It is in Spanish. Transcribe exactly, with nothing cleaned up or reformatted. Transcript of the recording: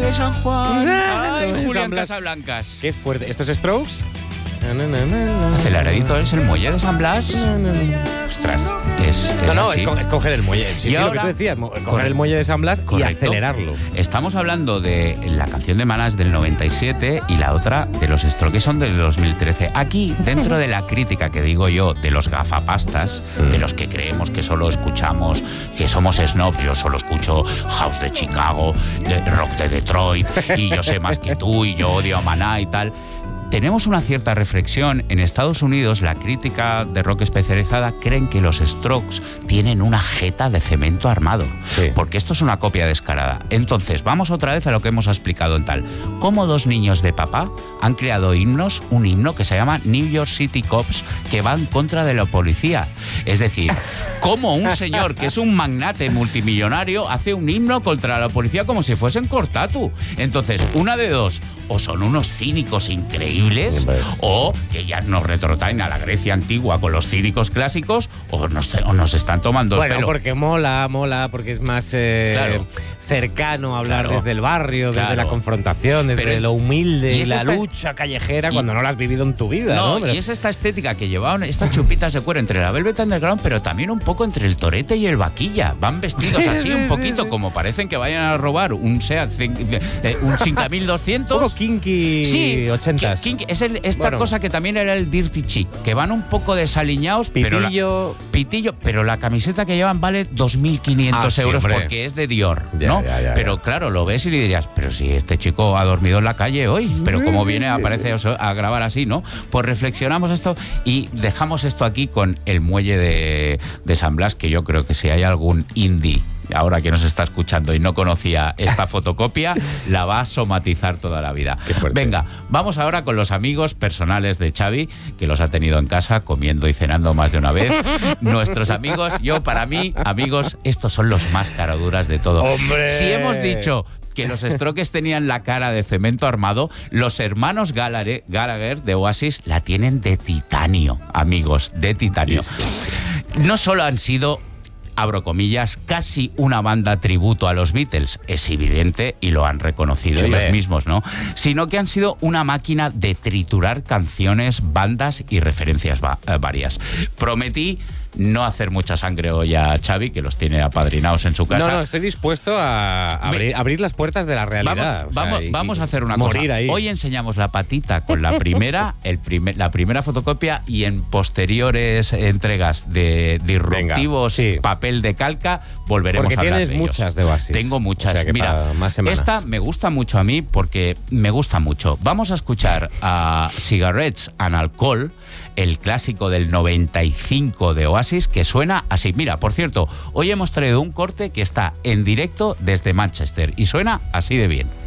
de San Juan. Ay, de Julián San Blas. Casablancas. Qué fuerte. ¿Estos Strokes? Aceleradito es el muelle de San Blas. Ostras. Es, es No, no, así. es, co- es coger el muelle. Sí, Y sí, lo que ahora- tú decías, mo- coger Correcto. el muelle de San Blas Correcto. y acelerarlo. Estamos hablando de la canción de Manas del noventa y siete y la otra de los Strokes son del dos mil trece. Aquí, dentro de la crítica que digo yo de los gafapastas, de los que creemos que solo escuchamos, que somos snobs, yo solo escucho House de Chicago, de rock de Detroit, y yo sé más que tú, y yo odio a Maná y tal. Tenemos una cierta reflexión. En Estados Unidos, la crítica de rock especializada creen que los Strokes tienen una jeta de cemento armado. Sí. Porque esto es una copia descarada. Entonces, vamos otra vez a lo que hemos explicado en tal. Cómo dos niños de papá han creado himnos, un himno que se llama New York City Cops, que va en contra de la policía. Es decir, cómo un señor que es un magnate multimillonario hace un himno contra la policía como si fuesen Cortatu. Entonces, una de dos. O son unos cínicos increíbles, o que ya nos retrotraen a la Grecia antigua con los cínicos clásicos, o nos, o nos están tomando el Bueno, pelo. porque mola, mola, porque es más eh, Claro. cercano hablar Claro. desde el barrio, desde Claro. la confrontación, desde Pero es- lo humilde, y es la esta- lucha callejera y- cuando no la has vivido en tu vida, ¿no? No, Pero- y es esta estética que llevaban estas chupitas de cuero entre la Velvet Underground, pero también un poco entre el torete y el vaquilla. Van vestidos Sí, así sí, un sí, poquito sí. como parecen que vayan a robar un Seat cin- eh, un cinco mil un doscientos. poco kinky Sí, ochentas. ki- kinky- es el- esta Bueno. cosa que también era el dirty chic, que van un poco desaliñados, pero la, Pitillo. pitillo, pero la camiseta que llevan vale dos mil quinientos Ah, sí, euros hombre. porque es de Dior, Ya, ¿no? ya, ya, pero ya. claro, lo ves y le dirías, pero si este chico ha dormido en la calle hoy, pero cómo viene, aparece a grabar así, ¿no? Pues reflexionamos esto y dejamos esto aquí con el muelle de, de San Blas, que yo creo que si hay algún indie ahora que nos está escuchando y no conocía esta fotocopia, la va a somatizar toda la vida. Qué fuerte. Venga, vamos ahora con los amigos personales de Xavi, que los ha tenido en casa comiendo y cenando más de una vez. Nuestros amigos, yo para mí, amigos, estos son los más caraduras de todo. ¡Hombre! Si hemos dicho que los Strokes tenían la cara de cemento armado, los hermanos Gallagher, Gallagher de Oasis la tienen de titanio, amigos, de titanio. No solo han sido, abro comillas, casi una banda tributo a los Beatles, es evidente y lo han reconocido Sí, ellos hombre. mismos, ¿no? Sino que han sido una máquina de triturar canciones, bandas y referencias va- eh, varias. Prometí no hacer mucha sangre hoy a Xavi, que los tiene apadrinados en su casa. No, no, estoy dispuesto a abrir, abrir las puertas de la realidad. Vamos, o sea, vamos, y- vamos y a hacer una morir cosa. ahí. Hoy enseñamos la patita con la primera, el primer, la primera fotocopia, y en posteriores entregas de disruptivos, Venga, sí. papel de calca, volveremos Porque a hablar tienes de ellos. muchas de Oasis. Tengo muchas. O sea que Mira, para más semanas. esta me gusta mucho a mí porque me gusta mucho. Vamos a escuchar a Cigarettes and Alcohol, el clásico del noventa y cinco de Oasis, que suena así. Mira, por cierto, hoy hemos traído un corte que está en directo desde Manchester y suena así de bien.